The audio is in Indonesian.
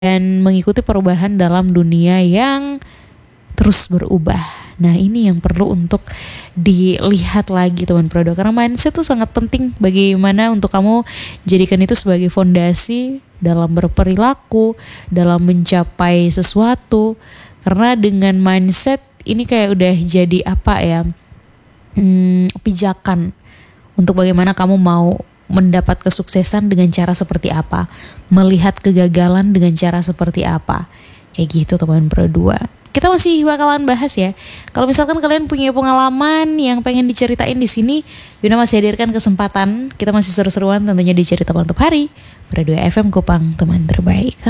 dan mengikuti perubahan dalam dunia yang terus berubah. Nah, ini yang perlu untuk dilihat lagi teman Prodo, karena mindset itu sangat penting. Bagaimana untuk kamu jadikan itu sebagai fondasi dalam berperilaku, dalam mencapai sesuatu. Karena dengan mindset ini kayak udah jadi apa ya, pijakan untuk bagaimana kamu mau mendapat kesuksesan dengan cara seperti apa, melihat kegagalan dengan cara seperti apa. Kayak gitu teman Pro 2. Kita masih bakalan bahas ya. Kalau misalkan kalian punya pengalaman yang pengen diceritain di sini, Yuna masih hadirkan kesempatan. Kita masih seru-seruan tentunya di Cerita Mantap Hari. Pro 2 FM Kupang, teman terbaik.